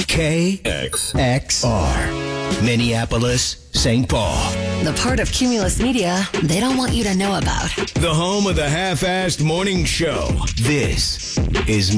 KXR, Minneapolis, St. Paul. The part of Cumulus Media they don't want you to know about. The home of the half-assed morning show. This is